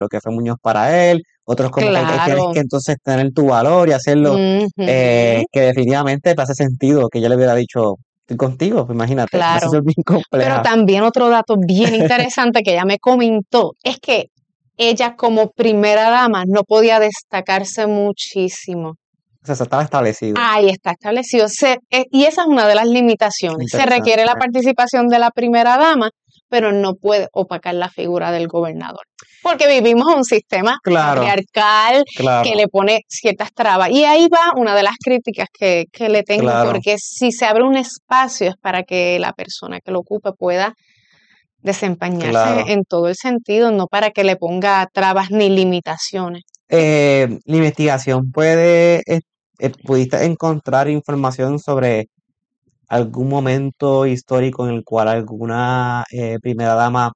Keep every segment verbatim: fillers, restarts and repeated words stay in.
lo que fue Muñoz para él, otros como que hay- tienes Claro. que entonces tener tu valor y hacerlo, eh, Ujú, que definitivamente te hace sentido que yo le hubiera dicho, estoy contigo, pues imagínate, una claro. situación bien Pero compleja. también otro dato bien interesante que ella me comentó es que ella como primera dama no podía destacarse muchísimo. O sea, eso estaba establecido. Ahí está establecido. Se- eh, y esa es una de las limitaciones. Se Interesante. requiere la participación de la primera dama, pero no puede opacar la figura del gobernador. Porque vivimos un sistema Claro, patriarcal que claro, le pone ciertas trabas. Y ahí va una de las críticas que, que le tengo, claro, porque si se abre un espacio es para que la persona que lo ocupe pueda desempeñarse claro. en todo el sentido, no para que le ponga trabas ni limitaciones. Eh, la investigación puede, eh, eh, ¿pudiste encontrar información sobre algún momento histórico en el cual alguna eh, primera dama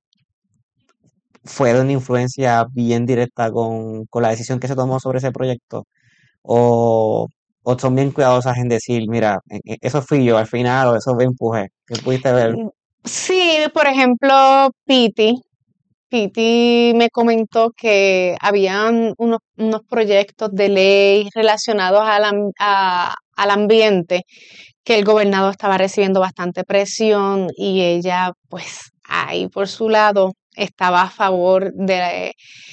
fue de una influencia bien directa con, con la decisión que se tomó sobre ese proyecto? ¿O, o son bien cuidadosas en decir, mira, e- e- eso fui yo al final o eso me empujé? ¿Qué pudiste ver? Mm, Sí, por ejemplo, Piti. Piti me comentó que habían unos, unos proyectos de ley relacionados al, am- a- al ambiente, que el gobernador estaba recibiendo bastante presión y ella, pues, ahí por su lado estaba a favor de,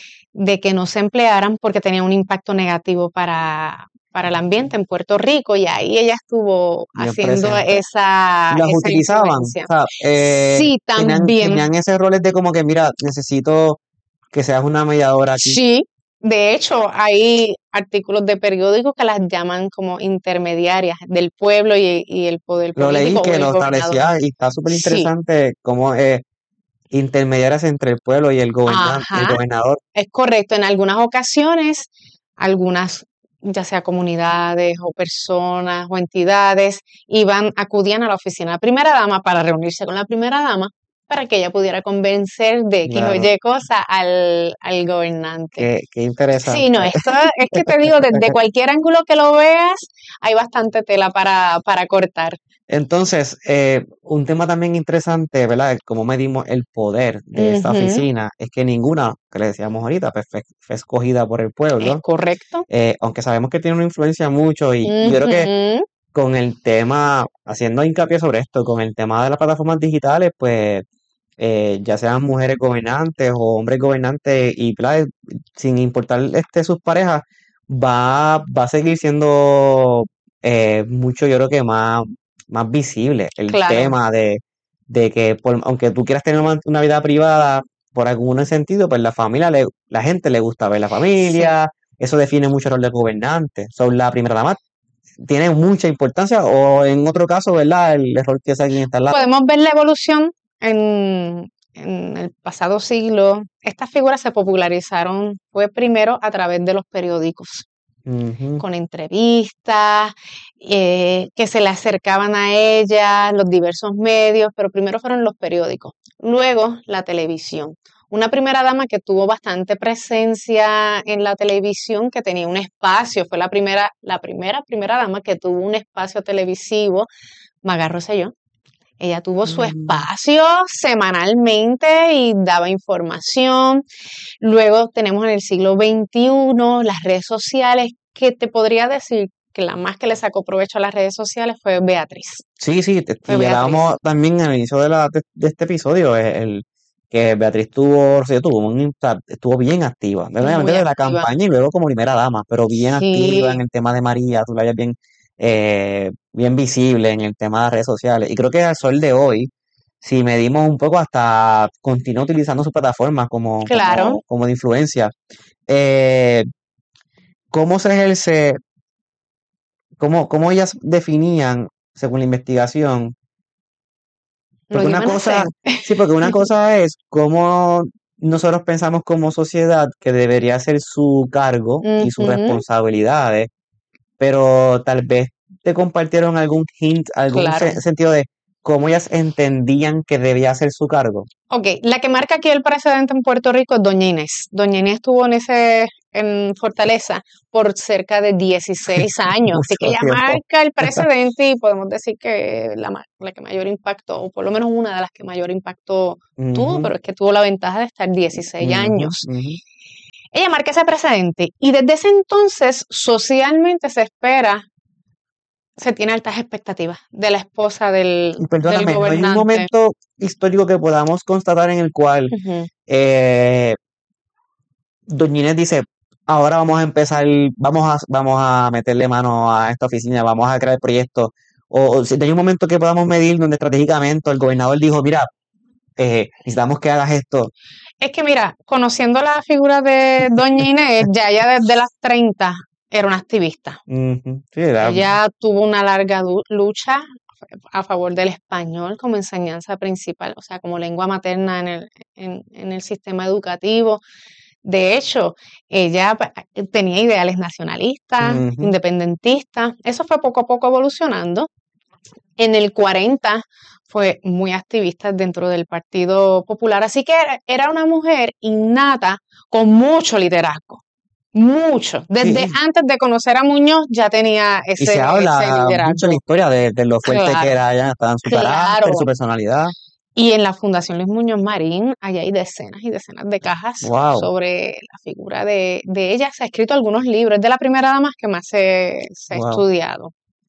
de que no se emplearan porque tenía un impacto negativo para, para el ambiente en Puerto Rico y ahí ella estuvo Bien haciendo presente. esa, Y las esa utilizaban, o influencia. sea, eh, Sí, tenían, también. tenían ese roles de como que, mira, necesito que seas una mediadora aquí. Sí, de hecho, hay artículos de periódicos que las llaman como intermediarias del pueblo y, y el poder Lo leí político o que el lo gobernador. establecía y está súper Sí, interesante como eh, intermediarias entre el pueblo y el gobernante, el ajá, gobernador. es correcto. En algunas ocasiones, algunas, ya sea comunidades o personas o entidades, iban, acudían a la oficina de la primera dama para reunirse con la primera dama para que ella pudiera convencer de X o Claro, Y cosa al, al gobernante. qué, qué Sí, no, interesante. esto es que te digo, desde cualquier ángulo que lo veas, hay bastante tela para, para cortar. Entonces, eh, un tema también interesante, ¿verdad? Cómo medimos el poder de esta Ujú, oficina, es que ninguna, que le decíamos ahorita, pues, fue, fue escogida por el es pueblo, correcto. eh, aunque sabemos que tiene una influencia mucho y yo creo que Ujú, con el tema, haciendo hincapié sobre esto, con el tema de las plataformas digitales, pues eh, ya sean mujeres gobernantes o hombres gobernantes y ¿verdad? Sin importar este, sus parejas, va, va a seguir siendo eh, mucho, yo creo que más, más visible el claro, tema de, de que por- aunque tú quieras tener una, una vida privada, por algún sentido, pues la familia, le, la gente le gusta ver la sí. familia, eso define mucho el rol del gobernante. Son la primera dama tiene mucha importancia o en otro caso, ¿verdad? El error que sea quien está al lado. Podemos ver la evolución en, en el pasado siglo. Estas figuras se popularizaron, fue primero a través de los periódicos, Ujú, con entrevistas, eh, que se le acercaban a ella, los diversos medios, pero primero fueron los periódicos, luego la televisión. Una primera dama que tuvo bastante presencia en la televisión, que tenía un espacio, fue la primera, la primera primera dama que tuvo un espacio televisivo, Maga Rosselló. Ella tuvo su mm, espacio semanalmente y daba información. Luego tenemos en el siglo veintiuno las redes sociales, que te podría decir que la más que le sacó provecho a las redes sociales fue Beatriz. sí, sí, te- Fue y Beatriz. hablábamos también al inicio de, la, de, de este episodio, eh, el, que Beatriz tuvo, sí, tuvo un, impact- estuvo bien activa, obviamente Muy de la activa. campaña y luego como primera dama, pero bien activa en Sí, el tema de María, tú la veías bien, eh, bien visible en el tema de las redes sociales. Y creo que al sol de hoy, si medimos un poco, hasta continúa utilizando su plataforma como, claro. como, como de influencia. Eh, ¿Cómo se ejerce, cómo, cómo ellas definían, según la investigación? Lo Porque que una iban a hacer. cosa, sí, porque una cosa es cómo nosotros pensamos como sociedad que debería ser su cargo y sus Ujú, responsabilidades, pero tal vez te compartieron algún hint, algún se- claro. sentido de cómo ellas entendían que debía ser su cargo. Ok, la que marca aquí el precedente en Puerto Rico es Doña Inés. Doña Inés estuvo en ese, en Fortaleza por cerca de dieciséis años, así que Mucho ella tiempo. marca el precedente y podemos decir que la, ma- la que mayor impacto, o por lo menos una de las que mayor impacto tuvo, Ujú, pero es que tuvo la ventaja de estar dieciséis ujú, años. ujú. Ella marca ese precedente y desde ese entonces socialmente se espera, se tiene altas expectativas de la esposa del, Y del perdóname, no hay un gobernante. momento histórico que podamos constatar en el cual Ujú. eh, Doña Inés dice, ahora vamos a empezar, vamos a, vamos a meterle mano a esta oficina, vamos a crear proyectos. O, o si hay un momento que podamos medir donde estratégicamente el gobernador dijo, mira, eh, necesitamos que hagas esto. Es que mira, conociendo la figura de Doña Inés, ya ella desde las treinta era una activista. Ujú, sí, era- Ella tuvo una larga du- lucha a favor del español como enseñanza principal, o sea, como lengua materna en el, en, en el sistema educativo. De hecho, ella pa- tenía ideales nacionalistas, ujú. independentistas. Eso fue poco a poco evolucionando. En el cuarenta fue muy activista dentro del Partido Popular, así que era- era una mujer innata con mucho liderazgo, mucho. Desde Sí, antes de conocer a Muñoz ya tenía y ese, se ese habla mucho en la liderazgo. historia de, de lo fuerte que Claro, era ella, estaba en su carácter, claro. su personalidad. Y en la Fundación Luis Muñoz Marín, allá hay decenas y decenas de cajas Wow. sobre la figura de, de ella. Se ha escrito algunos libros, es de la primera dama que más se, se ha Wow. estudiado.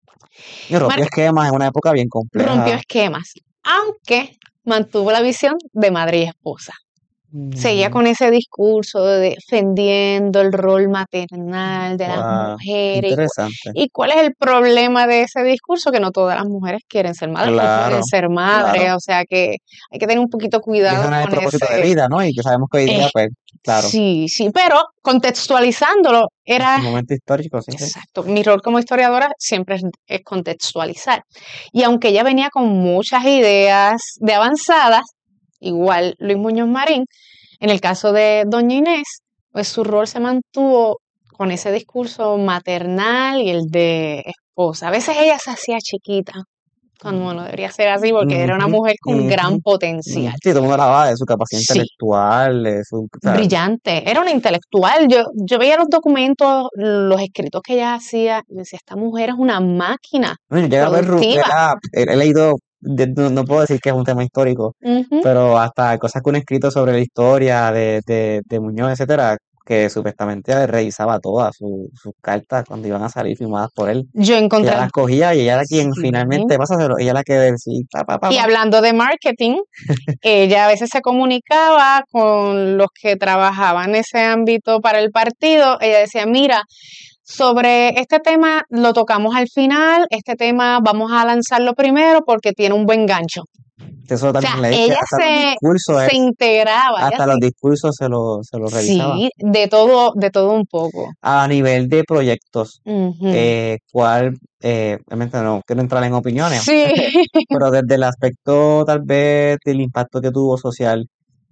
Y rompió Mar- esquemas en una época bien rompió compleja. esquemas, aunque mantuvo la visión de madre y esposa. Seguía Ujú. con ese discurso de defendiendo el rol maternal de las Wow. mujeres. Y, cu- Interesante. ¿y cuál es el problema de ese discurso? Que no todas las mujeres quieren ser madres o pueden Claro, ser claro. madres, o sea que hay que tener un poquito Y eso cuidado no es el con propósito de ese. vida, ¿no? Y que sabemos que hoy eh, día, pues, claro, sí, sí, pero contextualizándolo en era. su momento histórico, sí, sí. Exacto, mi rol como historiadora siempre es, es contextualizar. Y aunque ella venía con muchas ideas de avanzadas, igual Luis Muñoz Marín, en el caso de Doña Inés, pues su rol se mantuvo con ese discurso maternal y el de esposa. A veces ella se hacía chiquita, cuando bueno, debería ser así porque era una Ujú, mujer con ujú, gran ujú. potencial. Sí, todo el mundo hablaba de su capacidad Sí, intelectual, de su, o sea, brillante, era una intelectual. Yo, yo veía los documentos, los escritos que ella hacía, y decía, esta mujer es una máquina no, yo llegué a ver, ru- productiva. era- he, he leído, de- no, no puedo decir que es un tema histórico, Ujú. pero hasta cosas que uno ha escrito sobre la historia de, de, de Muñoz, etcétera, que supuestamente revisaba todas su- sus cartas cuando iban a salir firmadas por él, Yo que ella encontré, las cogía y ella era quien sí. finalmente, pásaselo, ella la que decía, pa, pa, pa, Y pa. hablando de marketing, ella a veces se comunicaba con los que trabajaban en ese ámbito para el partido. Ella decía, mira, sobre este tema lo tocamos al final, este tema vamos a lanzarlo primero porque tiene un buen gancho. Eso O sea, también leí, que ella hasta los se, discursos, se es, integraba, ella hasta los se, discursos se lo, se lo revisaba. sí, de todo, de todo un poco. A nivel de proyectos, Ujú. eh, ¿cuál, eh, obviamente no quiero entrar en opiniones, Sí, pero desde el aspecto tal vez del impacto que tuvo social,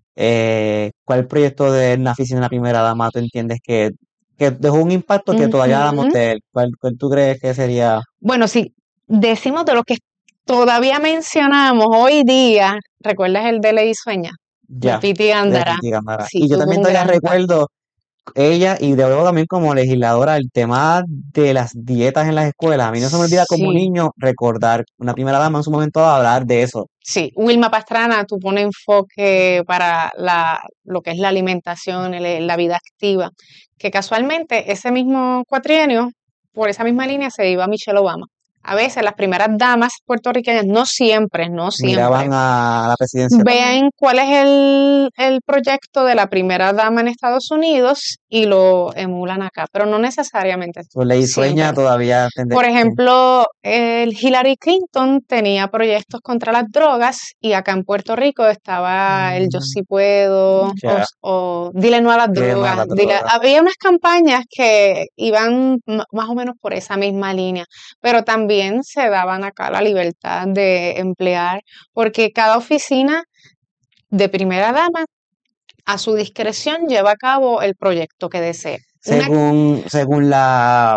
eh, ¿cuál proyecto de la oficina de la primera dama tú entiendes que, que dejó un impacto que todavía hablamos ujú. de él? ¿Cuál, cuál tú crees que sería Bueno, si decimos de lo que todavía mencionamos hoy día, ¿recuerdas el de Ley Sueña? De ya Piti de Gándara. Titi Gándara? Sí, Y yo tuvo también un todavía gran impacto. recuerdo ella y de luego también como legisladora el tema de las dietas en las escuelas. A mí no se me olvida como Sí, niño recordar una primera dama en su momento dado hablar de eso. sí. Wilma Pastrana tuvo un enfoque para la, lo que es la alimentación, el- la vida activa, que casualmente ese mismo cuatrienio, por esa misma línea, se iba Michelle Obama. A veces las primeras damas puertorriqueñas, no siempre, no siempre, Miraban a la presidencia también. vean cuál es el, el proyecto de la primera dama en Estados Unidos y lo emulan acá, pero no necesariamente Su ley sueña siempre. todavía tende- Por sí. ejemplo, el Hillary Clinton tenía proyectos contra las drogas y acá en Puerto Rico estaba el Yo Mm, sí puedo o, ya, o Dile no a las que no a drogas. la Dile, droga. había unas campañas que iban m- más o menos por esa misma línea, pero también se daban acá la libertad de emplear, porque cada oficina de primera dama a su discreción lleva a cabo el proyecto que desee. Una, Según, según la,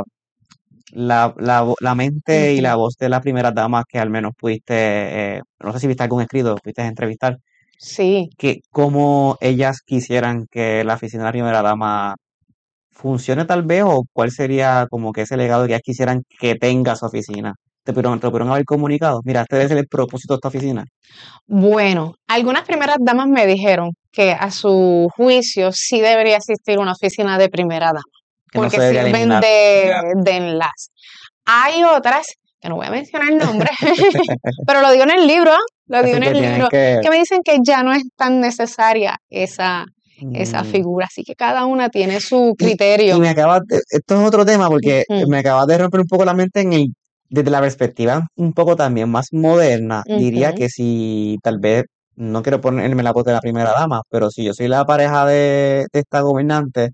la, la, vo- la mente y la ujú, voz de las primeras damas que al menos pudiste, eh, no sé si viste algún escrito, pudiste entrevistar, sí. que cómo ellas quisieran que la oficina de la primera dama funcione tal vez, o cuál sería como que ese legado que ellas quisieran que tenga su oficina. Te pudieron, te pudieron haber comunicado, mira, este debe ser el propósito de esta oficina. Bueno, algunas primeras damas me dijeron que a su juicio sí debería existir una oficina de primera dama, Que no porque se debería sirven eliminar. de, de enlace. Hay otras, que no voy a mencionar el nombre, pero lo digo en el libro, lo digo Así en que el tienen libro, que... que me dicen que ya no es tan necesaria esa, esa mm, figura, así que cada una tiene su Y, y criterio. me acabas de, esto es otro tema porque Ujú, me acabas de romper un poco la mente en el, desde la perspectiva un poco también más moderna. Diría ujú. que si tal vez, no quiero ponerme la voz de la primera dama, pero si yo soy la pareja de, de esta gobernante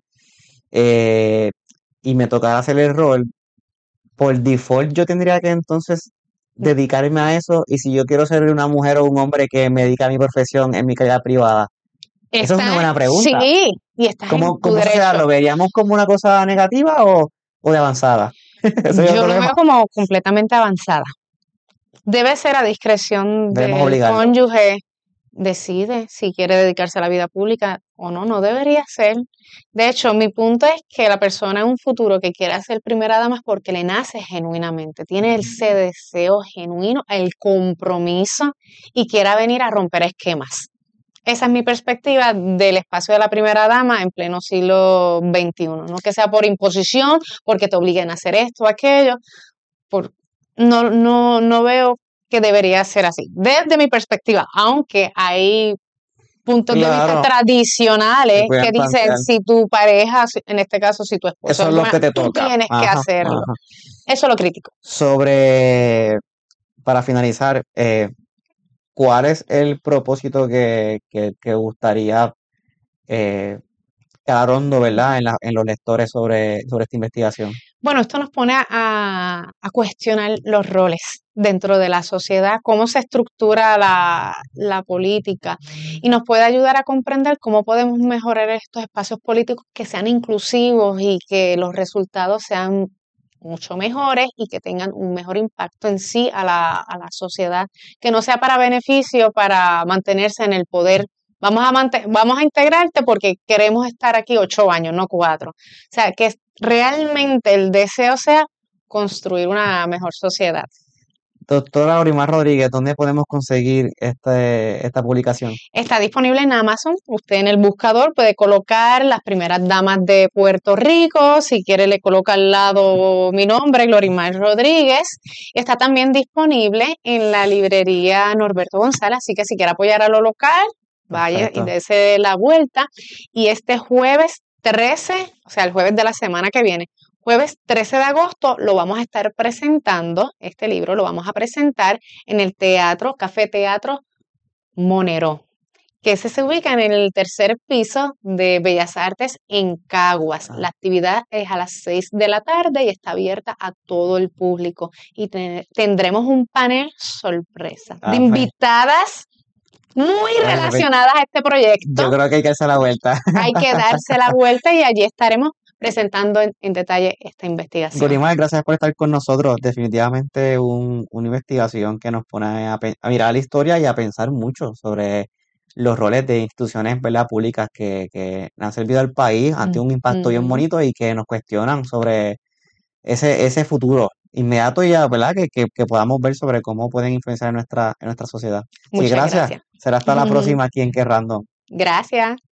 eh, y me tocara hacer el rol, por default yo tendría que entonces dedicarme a eso y si yo quiero ser una mujer o un hombre que me dedica a mi profesión en mi calidad privada. Esa es una Está, buena pregunta. sí, y estás en ¿Cómo, tu cómo sociedad derecho. lo veríamos como una cosa negativa o, o de avanzada? Ese es Yo otro lo tema. veo como completamente avanzada. Debe ser a discreción Debemos del obligarlo. cónyuge, decide si quiere dedicarse a la vida pública o no, no debería ser. De hecho, mi punto es que la persona en un futuro que quiera ser primera dama es porque le nace genuinamente, tiene ese deseo genuino, el compromiso y quiera venir a romper esquemas. Esa es mi perspectiva del espacio de la primera dama en pleno siglo veintiuno. No que sea por imposición, porque te obliguen a hacer esto o aquello. Por, no, no, no veo que debería ser así. Desde mi perspectiva, aunque hay puntos de vista Claro, se tradicionales que pueden dicen plantear. si tu pareja, si- en este caso si tu esposo Eso es es lo buena, que te tú toca. tienes que Ajá, hacerlo. ajá. Eso lo critico. Sobre, para finalizar, eh, ¿cuál es el propósito que, que, que gustaría eh, quedar hondo, ¿verdad? En, la- en los lectores sobre, sobre esta investigación. Bueno, esto nos pone a, a cuestionar los roles dentro de la sociedad, cómo se estructura la, la política y nos puede ayudar a comprender cómo podemos mejorar estos espacios políticos que sean inclusivos y que los resultados sean mucho mejores y que tengan un mejor impacto en sí a la, a la sociedad, que no sea para beneficio, para mantenerse en el poder. Vamos a, mante- vamos a integrarte porque queremos estar aquí ocho años, no cuatro. O sea, que realmente el deseo sea construir una mejor sociedad. Doctora Aurimar Rodríguez, ¿dónde podemos conseguir este, esta publicación? Está disponible en Amazon. Usted en el buscador puede colocar las primeras damas de Puerto Rico. Si quiere le coloca al lado mi nombre, Glorimar Rodríguez. Está también disponible en la librería Norberto González. Así que si quiere apoyar a lo local, vaya y Perfecto. dése la vuelta. Y este jueves trece, o sea, el jueves de la semana que viene, jueves trece de agosto, lo vamos a estar presentando, este libro lo vamos a presentar en el teatro, Café Teatro Monero, que ese se ubica en el tercer piso de Bellas Artes en Caguas. Ah, La actividad es a las seis de la tarde y está abierta a todo el público. Y te- tendremos un panel sorpresa de ah, pues, invitadas muy pues, pues, relacionadas a este proyecto. yo creo que hay que darse la vuelta. Hay que darse la vuelta y allí estaremos presentando en, en detalle esta investigación. Gorimar, gracias por estar con nosotros. Definitivamente un- una investigación que nos pone a, pe- a mirar la historia y a pensar mucho sobre los roles de instituciones, ¿verdad?, públicas que, que han servido al país, han tenido un impacto bien Ujú. bonito y que nos cuestionan sobre ese, ese futuro inmediato y ya, ¿verdad?, que, que, que podamos ver sobre cómo pueden influenciar en nuestra, en nuestra sociedad. Sí, Muchas gracias. gracias. Será hasta la próxima aquí en Que Random. Gracias.